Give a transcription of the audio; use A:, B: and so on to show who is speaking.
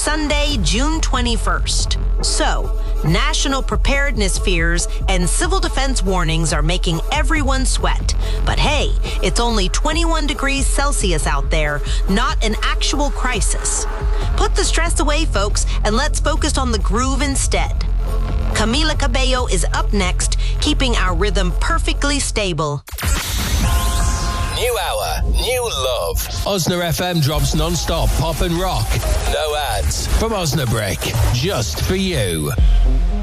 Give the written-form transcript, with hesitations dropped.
A: Sunday, June 21st. So, national preparedness fears and civil defense warnings are making everyone sweat. But hey, it's only 21 degrees Celsius out there, not an actual crisis. Put the stress away, folks, and let's focus on the groove instead. Camila Cabello is up next, keeping our rhythm perfectly stable.
B: New hour, new love. Osna FM drops non-stop pop and rock. No ads from Osnabrick, just for you.